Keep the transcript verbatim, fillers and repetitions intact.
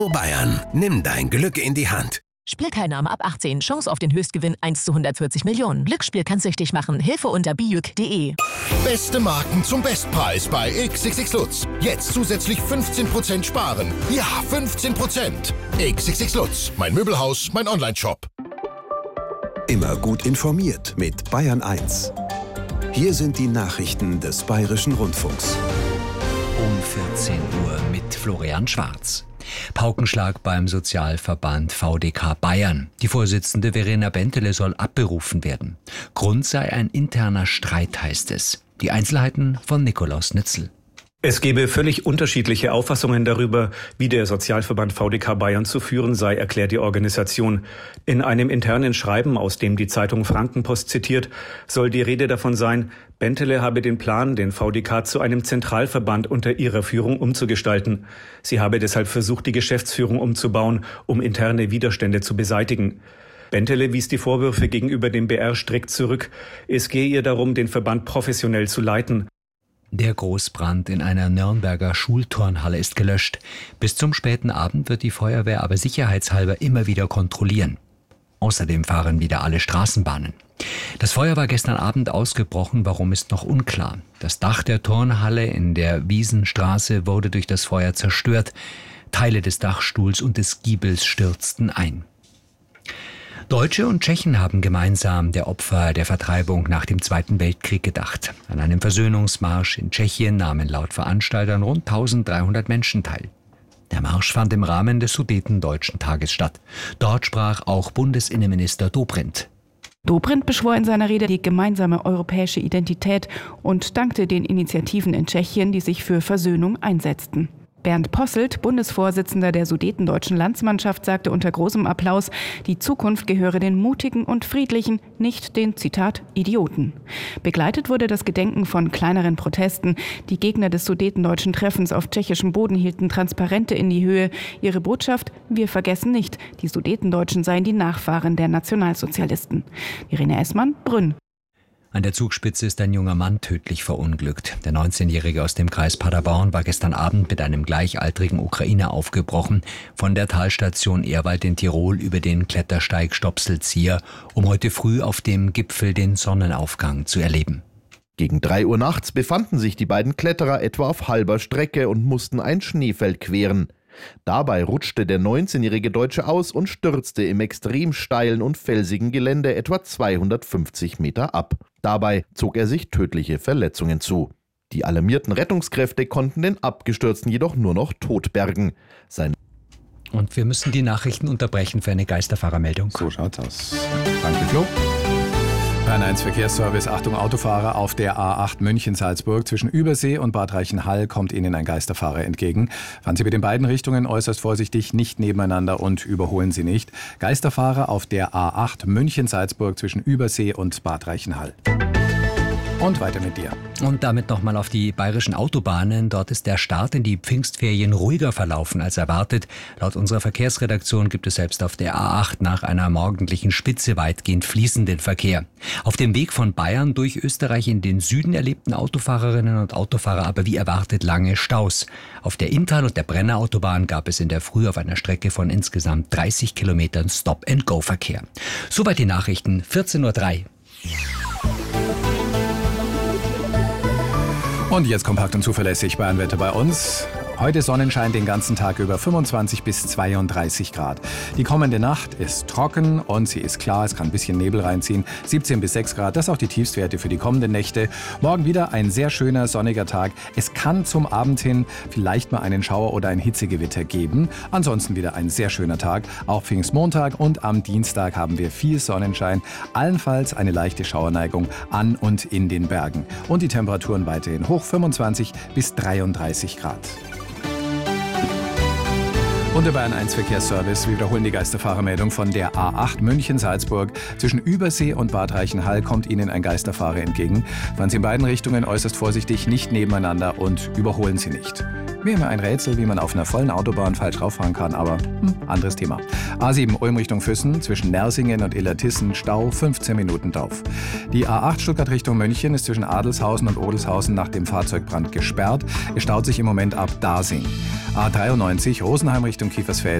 Bayern, nimm dein Glück in die Hand. Spielteilnahme ab achtzehn. Chance auf den Höchstgewinn eins zu hundertvierzig Millionen. Glücksspiel kann süchtig machen. Hilfe unter bijuk punkt de. Beste Marken zum Bestpreis bei X X X Lutz. Jetzt zusätzlich fünfzehn Prozent sparen. Ja, fünfzehn Prozent. X X X Lutz. Mein Möbelhaus, mein Onlineshop. Immer gut informiert mit Bayern eins. Hier sind die Nachrichten des Bayerischen Rundfunks. Um vierzehn Uhr mit Florian Schwarz. Paukenschlag beim Sozialverband V D K Bayern. Die Vorsitzende Verena Bentele soll abberufen werden. Grund sei ein interner Streit, heißt es. Die Einzelheiten von Nikolaus Nützel. Es gebe völlig unterschiedliche Auffassungen darüber, wie der Sozialverband V D K Bayern zu führen sei, erklärt die Organisation. In einem internen Schreiben, aus dem die Zeitung Frankenpost zitiert, soll die Rede davon sein, Bentele habe den Plan, den V D K zu einem Zentralverband unter ihrer Führung umzugestalten. Sie habe deshalb versucht, die Geschäftsführung umzubauen, um interne Widerstände zu beseitigen. Bentele wies die Vorwürfe gegenüber dem B R strikt zurück. Es gehe ihr darum, den Verband professionell zu leiten. Der Großbrand in einer Nürnberger Schulturnhalle ist gelöscht. Bis zum späten Abend wird die Feuerwehr aber sicherheitshalber immer wieder kontrollieren. Außerdem fahren wieder alle Straßenbahnen. Das Feuer war gestern Abend ausgebrochen, warum ist noch unklar. Das Dach der Turnhalle in der Wiesenstraße wurde durch das Feuer zerstört. Teile des Dachstuhls und des Giebels stürzten ein. Deutsche und Tschechen haben gemeinsam der Opfer der Vertreibung nach dem Zweiten Weltkrieg gedacht. An einem Versöhnungsmarsch in Tschechien nahmen laut Veranstaltern rund eintausenddreihundert Menschen teil. Der Marsch fand im Rahmen des Sudetendeutschen Tages statt. Dort sprach auch Bundesinnenminister Dobrindt. Dobrindt beschwor in seiner Rede die gemeinsame europäische Identität und dankte den Initiativen in Tschechien, die sich für Versöhnung einsetzten. Bernd Posselt, Bundesvorsitzender der Sudetendeutschen Landsmannschaft, sagte unter großem Applaus, die Zukunft gehöre den Mutigen und Friedlichen, nicht den, Zitat, Idioten. Begleitet wurde das Gedenken von kleineren Protesten. Die Gegner des Sudetendeutschen Treffens auf tschechischem Boden hielten Transparente in die Höhe. Ihre Botschaft: Wir vergessen nicht, die Sudetendeutschen seien die Nachfahren der Nationalsozialisten. Irene Essmann, Brünn. An der Zugspitze ist ein junger Mann tödlich verunglückt. Der neunzehnjährige aus dem Kreis Paderborn war gestern Abend mit einem gleichaltrigen Ukrainer aufgebrochen, von der Talstation Ehrwald in Tirol über den Klettersteig Stopselzieher, um heute früh auf dem Gipfel den Sonnenaufgang zu erleben. Gegen drei Uhr nachts befanden sich die beiden Kletterer etwa auf halber Strecke und mussten ein Schneefeld queren. Dabei rutschte der neunzehnjährige Deutsche aus und stürzte im extrem steilen und felsigen Gelände etwa zweihundertfünfzig Meter ab. Dabei zog er sich tödliche Verletzungen zu. Die alarmierten Rettungskräfte konnten den Abgestürzten jedoch nur noch tot bergen. Sein Und wir müssen die Nachrichten unterbrechen für eine Geisterfahrermeldung. So schaut's aus. Danke, Flo. Bayern eins Verkehrsservice, Achtung Autofahrer, auf der A acht München-Salzburg zwischen Übersee und Bad Reichenhall kommt Ihnen ein Geisterfahrer entgegen. Fahren Sie mit den beiden Richtungen äußerst vorsichtig, nicht nebeneinander und überholen Sie nicht. Geisterfahrer auf der A acht München-Salzburg zwischen Übersee und Bad Reichenhall. Und weiter mit dir. Und damit nochmal auf die bayerischen Autobahnen. Dort ist der Start in die Pfingstferien ruhiger verlaufen als erwartet. Laut unserer Verkehrsredaktion gibt es selbst auf der A acht nach einer morgendlichen Spitze weitgehend fließenden Verkehr. Auf dem Weg von Bayern durch Österreich in den Süden erlebten Autofahrerinnen und Autofahrer aber wie erwartet lange Staus. Auf der Inntal- und der Brennerautobahn gab es in der Früh auf einer Strecke von insgesamt dreißig Kilometern Stop-and-Go-Verkehr. Soweit die Nachrichten, vierzehn Uhr drei. Und jetzt kompakt und zuverlässig Bayernwetter bei uns. Heute Sonnenschein den ganzen Tag über, fünfundzwanzig bis zweiunddreißig Grad. Die kommende Nacht ist trocken und sie ist klar, es kann ein bisschen Nebel reinziehen. siebzehn bis sechs Grad, das sind auch die Tiefstwerte für die kommenden Nächte. Morgen wieder ein sehr schöner sonniger Tag. Es kann zum Abend hin vielleicht mal einen Schauer oder ein Hitzegewitter geben. Ansonsten wieder ein sehr schöner Tag. Auch Pfingstmontag und am Dienstag haben wir viel Sonnenschein. Allenfalls eine leichte Schauerneigung an und in den Bergen. Und die Temperaturen weiterhin hoch, fünfundzwanzig bis dreiunddreißig Grad. Und der Bayern eins Verkehrsservice, wir wiederholen die Geisterfahrermeldung von der A acht München-Salzburg. Zwischen Übersee und Bad Reichenhall kommt Ihnen ein Geisterfahrer entgegen. Fahren Sie in beiden Richtungen äußerst vorsichtig, nicht nebeneinander und überholen Sie nicht. Mir immer ein Rätsel, wie man auf einer vollen Autobahn falsch rauffahren kann, aber hm, anderes Thema. A sieben Ulm Richtung Füssen, zwischen Nersingen und Illertissen Stau, fünfzehn Minuten Dauf. Die A acht Stuttgart Richtung München ist zwischen Adelshausen und Odelshausen nach dem Fahrzeugbrand gesperrt. Es staut sich im Moment ab Dasing. A dreiundneunzig Rosenheim Richtung Kiefersfelden.